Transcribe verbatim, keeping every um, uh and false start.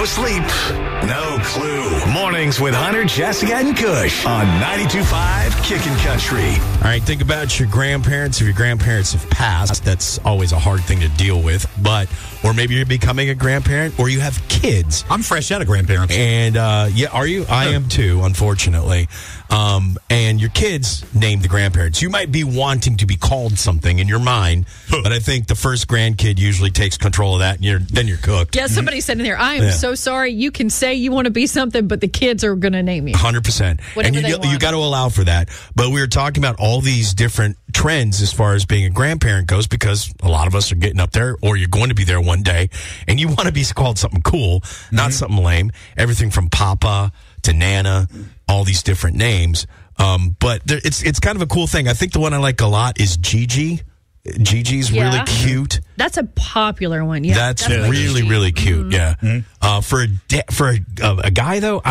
No sleep, no clue. Mornings with Hunter, Jessica, and Kush on ninety-two point five Kickin' Country. All right, think about your grandparents. If your grandparents have passed, that's always a hard thing to deal with. But, or maybe you're becoming a grandparent, or you have kids. I'm fresh out of grandparents. And, uh, yeah, are you? I am too, unfortunately. Um, and your kids name the grandparents. You might be wanting to be called something in your mind, but I think the first grandkid usually takes control of that, and you're, then you're cooked. Yeah, somebody said in there, I am Yeah. so sorry. You can say you want to be something, but the kids are going to name you. one hundred percent. Whatever and you, they you want. got to allow for that. But we were talking about all these different trends as far as being a grandparent goes, because a lot of us are getting up there, or you're going to be there one day, and you want to be called something cool, not Mm-hmm. something lame. Everything from Papa to Nana, all these different names. Um, but there, it's it's kind of a cool thing. I think the one I like a lot is Gigi. Gigi's Yeah. really cute. That's a popular one. Yeah, That's definitely really, Gigi. really cute. Yeah. Uh, for a da- for a, a guy, though,